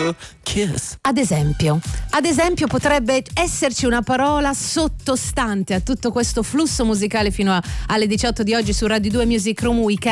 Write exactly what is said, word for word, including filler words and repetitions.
a kiss. Ad esempio, ad esempio potrebbe esserci una parola sottostante a tutto questo flusso musicale fino a, alle diciotto di oggi su Radio due Music Room Weekend.